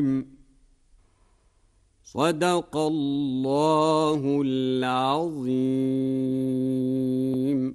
صدق الله العظيم.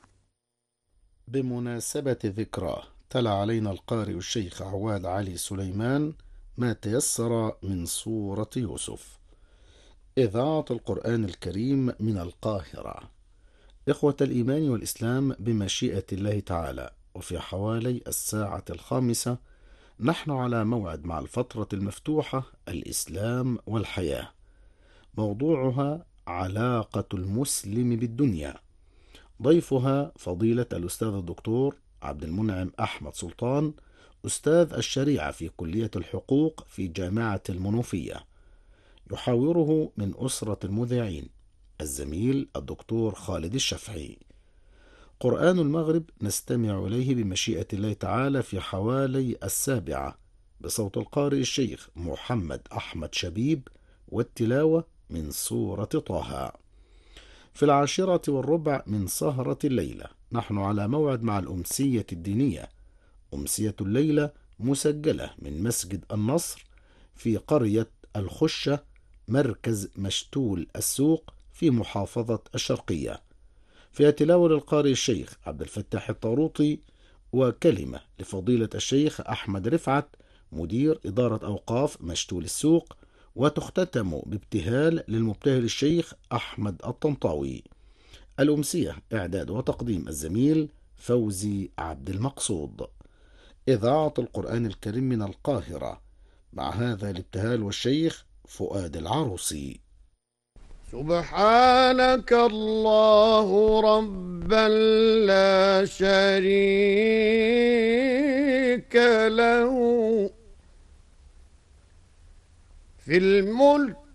بمناسبة ذكراه تلا علينا القارئ الشيخ عواد علي سليمان ما تيسر من سورة يوسف. إذاعة القرآن الكريم من القاهرة. إخوة الإيمان والإسلام، بمشيئة الله تعالى وفي حوالي 5:05 نحن على موعد مع الفترة المفتوحة الإسلام والحياة، موضوعها علاقة المسلم بالدنيا. ضيفها فضيلة الأستاذ الدكتور عبد المنعم أحمد سلطان، أستاذ الشريعة في كلية الحقوق في جامعة المنوفية. يحاوره من أسرة المذيعين الزميل الدكتور خالد الشفعي. قرآن المغرب نستمع إليه بمشيئة الله تعالى في حوالي 7:00 بصوت القارئ الشيخ محمد أحمد شبيب، والتلاوة من سورة طه. في 10:15 من سهرة الليلة نحن على موعد مع الأمسية الدينية، أمسية الليلة مسجلة من مسجد النصر في قرية الخشة، مركز مشتول السوق في محافظة الشرقية، فيها تلاوة للقارئ الشيخ عبد الفتاح الطاروطي، وكلمة لفضيلة الشيخ أحمد رفعت مدير إدارة أوقاف مشتول السوق، وتختتم بابتهال للمبتهل الشيخ أحمد الطنطاوي. الأمسية إعداد وتقديم الزميل فوزي عبد المقصود. إذاعة القرآن الكريم من القاهرة، مع هذا الابتهال والشيخ فؤاد العروسي. سبحانك الله ربا لا شريك له في الملك